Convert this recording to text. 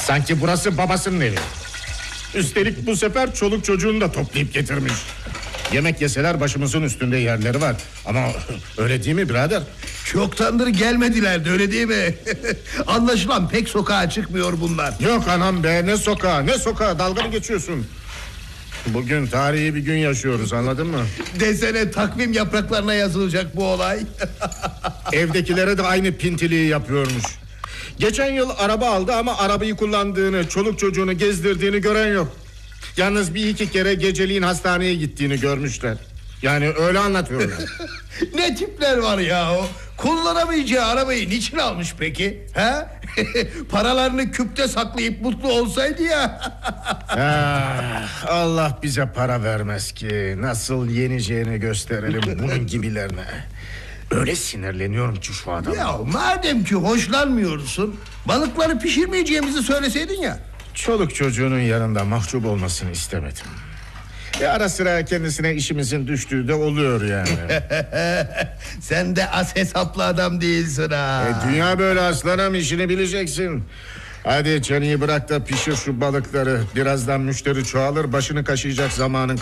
Sanki burası babasının evi. Üstelik bu sefer çoluk çocuğunu da toplayıp getirmiş. Yemek yeseler başımızın üstünde yerleri var. Ama öyle değil mi birader? Çoktandır gelmedilerdi, öyle değil mi? Anlaşılan pek sokağa çıkmıyor bunlar. Yok anam be, ne sokağa ne sokağa, dalga mı geçiyorsun? Bugün tarihi bir gün yaşıyoruz, anladın mı? Desene, takvim yapraklarına yazılacak bu olay. Evdekilere de aynı pintiliği yapıyormuş. Geçen yıl araba aldı ama arabayı kullandığını, çoluk çocuğunu gezdirdiğini gören yok. Yalnız bir iki kere geceliğin hastaneye gittiğini görmüşler. Yani öyle anlatıyorlar. Ne tipler var ya o. Kullanamayacağı arabayı niçin almış peki? Ha? Paralarını küpte saklayıp mutlu olsaydı ya. Allah bize para vermez ki. Nasıl yeneceğini gösterelim bunun gibilerine. Öyle sinirleniyorum ki şu adama. Ya madem ki hoşlanmıyorsun, balıkları pişirmeyeceğimizi söyleseydin ya. Çoluk çocuğunun yanında mahcup olmasını istemedim. Ara sıra kendisine işimizin düştüğü de oluyor yani. Sen de az hesaplı adam değilsin ha. Dünya böyle aslanım, işini bileceksin. Hadi çeneyi bırak da pişir şu balıkları. Birazdan müşteri çoğalır, başını kaşıyacak zamanın